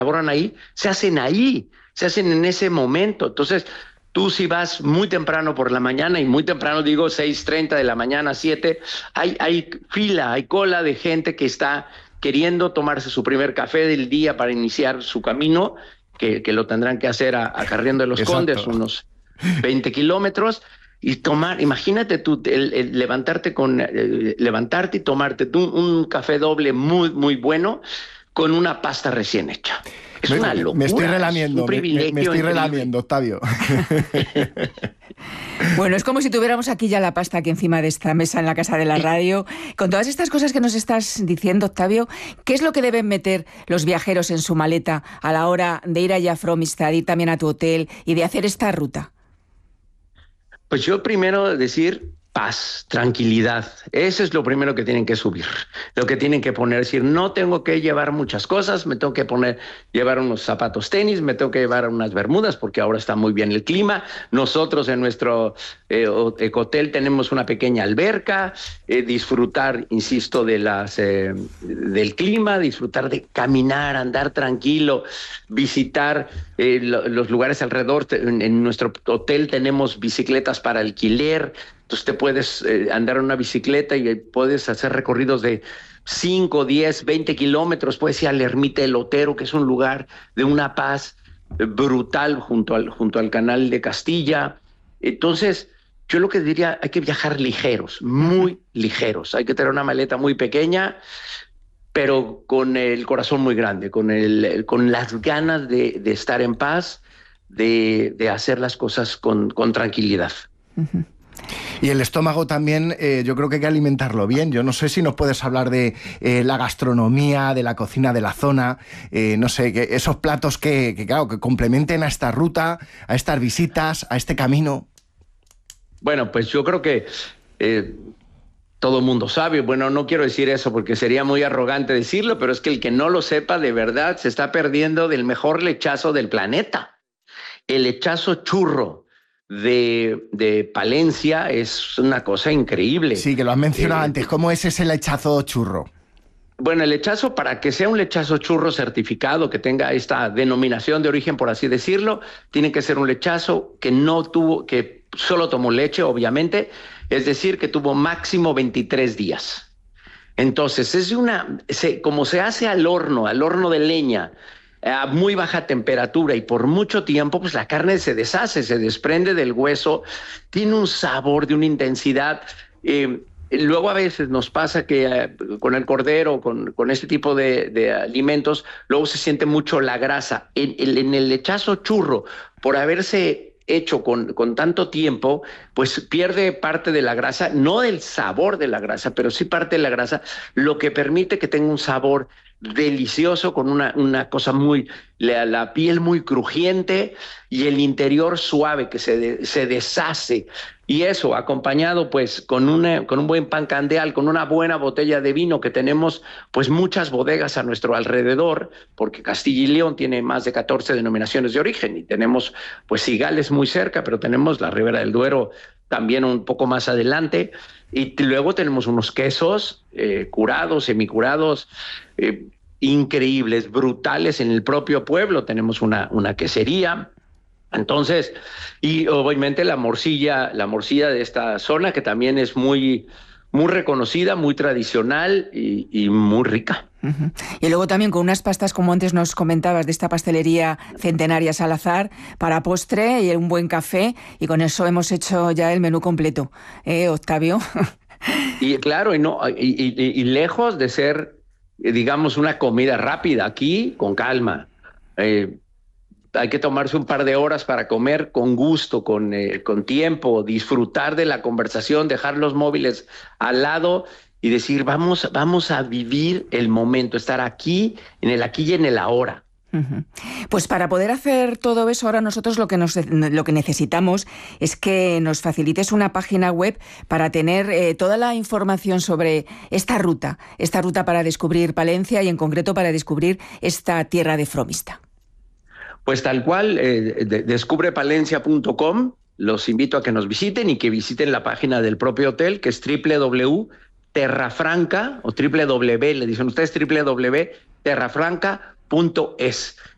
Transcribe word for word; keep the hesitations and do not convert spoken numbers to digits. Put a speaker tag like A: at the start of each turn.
A: elaboran ahí, se hacen ahí, se hacen en ese momento. Entonces, tú si vas muy temprano por la mañana, y muy temprano digo seis treinta de la mañana, siete, hay, hay fila, hay cola de gente que está queriendo tomarse su primer café del día para iniciar su camino, que, que lo tendrán que hacer a, a Carrión de los
B: Exacto.
A: Condes, unos veinte kilómetros, y tomar, imagínate tú, el, el levantarte con eh, levantarte y tomarte un, un café doble muy, muy bueno con una pasta recién hecha. Es
B: me,
A: una locura.
B: Me estoy relamiendo,
A: es un
B: me,
A: privilegio
B: me estoy
A: increíble.
B: relamiendo, Octavio.
C: Bueno, es como si tuviéramos aquí ya la pasta aquí encima de esta mesa en la casa de la radio. Con todas estas cosas que nos estás diciendo, Octavio, ¿qué es lo que deben meter los viajeros en su maleta a la hora de ir allá a Fromista, de ir también a tu hotel y de hacer esta ruta?
A: Pues yo primero decir paz, tranquilidad. Eso es lo primero que tienen que subir, lo que tienen que poner. Es decir, no tengo que llevar muchas cosas, me tengo que poner, llevar unos zapatos tenis, me tengo que llevar unas bermudas porque ahora está muy bien el clima. Nosotros en nuestro eh, hotel tenemos una pequeña alberca, eh, disfrutar, insisto, de las, eh, del clima, disfrutar de caminar, andar tranquilo, visitar eh, lo, los lugares alrededor. En, en nuestro hotel tenemos bicicletas para alquiler. Entonces te puedes eh, andar en una bicicleta y puedes hacer recorridos de cinco, diez, veinte kilómetros. Puedes ir a la Ermita del Otero, que es un lugar de una paz brutal junto al, junto al Canal de Castilla. Entonces, yo lo que diría, hay que viajar ligeros, muy ligeros. Hay que tener una maleta muy pequeña, pero con el corazón muy grande, con, el, con las ganas de, de estar en paz, de, de hacer las cosas con, con tranquilidad.
C: Uh-huh.
B: Y el estómago también, eh, yo creo que hay que alimentarlo bien. Yo no sé si nos puedes hablar de eh, la gastronomía, de la cocina de la zona, eh, no sé, que esos platos que, que, claro, que complementen a esta ruta, a estas visitas, a este camino.
A: Bueno, pues yo creo que eh, todo el mundo sabe. Bueno, no quiero decir eso porque sería muy arrogante decirlo, pero es que el que no lo sepa de verdad se está perdiendo del mejor lechazo del planeta. El lechazo churro De, de Palencia es una cosa increíble.
B: Sí, que lo has mencionado eh, antes. ¿Cómo es ese lechazo churro?
A: Bueno, el lechazo, para que sea un lechazo churro certificado, que tenga esta denominación de origen, por así decirlo, tiene que ser un lechazo que no tuvo, que solo tomó leche, obviamente, es decir, que tuvo máximo veintitrés días. Entonces, es una, se, como se hace al horno, al horno de leña, a muy baja temperatura y por mucho tiempo, pues la carne se deshace, se desprende del hueso, tiene un sabor de una intensidad. Eh, luego a veces nos pasa que eh, con el cordero, con, con este tipo de, de alimentos, luego se siente mucho la grasa. En, en, en el lechazo churro, por haberse hecho con, con tanto tiempo, pues pierde parte de la grasa, no del sabor de la grasa, pero sí parte de la grasa, lo que permite que tenga un sabor delicioso, con una, una cosa muy, la, la piel muy crujiente y el interior suave que se, de, se deshace. Y eso acompañado pues con, una, con un buen pan candeal, con una buena botella de vino, que tenemos pues muchas bodegas a nuestro alrededor, porque Castilla y León tiene más de catorce denominaciones de origen y tenemos pues Cigales muy cerca, pero tenemos la Ribera del Duero también un poco más adelante. Y luego tenemos unos quesos eh, curados, semicurados, eh, increíbles, brutales en el propio pueblo. Tenemos una, una quesería. Entonces, y obviamente la morcilla, la morcilla de esta zona, que también es muy, muy reconocida, muy tradicional y, y muy rica.
C: Uh-huh. Y luego también con unas pastas, como antes nos comentabas, de esta pastelería Centenaria Salazar, para postre y un buen café, y con eso hemos hecho ya el menú completo, ¿eh, Octavio?
A: Y claro, y, no, y, y, y lejos de ser, digamos, una comida rápida, aquí con calma. Eh, hay que tomarse un par de horas para comer con gusto, con, eh, con tiempo, disfrutar de la conversación, dejar los móviles al lado y decir, vamos, vamos a vivir el momento, estar aquí, en el aquí y en el ahora.
C: Uh-huh. Pues para poder hacer todo eso, ahora nosotros lo que, nos, lo que necesitamos es que nos facilites una página web para tener eh, toda la información sobre esta ruta, esta ruta para descubrir Palencia y en concreto para descubrir esta tierra de Fromista.
A: Pues tal cual, eh, de, descubre palencia punto com, los invito a que nos visiten y que visiten la página del propio hotel, que es doble u doble u doble u punto terrafranca o doble u doble u doble u, le dicen ustedes doble u doble u doble u punto terrafranca punto es.